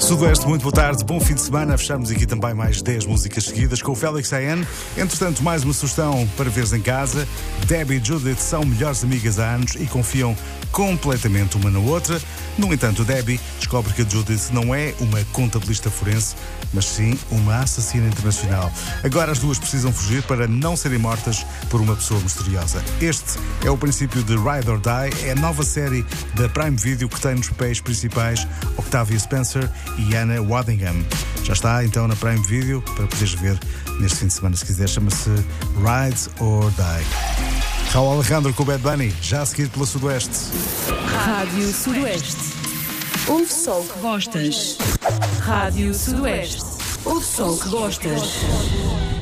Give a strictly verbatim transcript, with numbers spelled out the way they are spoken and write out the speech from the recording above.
Sudoeste, muito boa tarde, bom fim de semana. Fechamos aqui também mais dez músicas seguidas com o Félix A N. Entretanto, mais uma sugestão para veres em casa. Debbie e Judith são melhores amigas há anos e confiam completamente uma na outra. No entanto, Debbie descobre que a Judith não é uma contabilista forense, mas sim uma assassina internacional. Agora as duas precisam fugir para não serem mortas por uma pessoa misteriosa. Este é o princípio de Ride or Die, é a nova série da Prime Video que tem nos papéis principais Octavia Spencer e Anna Waddingham. Já está então na Prime Video para poderes ver neste fim de semana se quiser. Chama-se Ride or Die. Raul Alejandro com o Bad Bunny, já a seguir pela Sudoeste. Rádio Sudoeste. Ouve só o que gostas. Rádio Sudoeste. Ouve só o que gostas.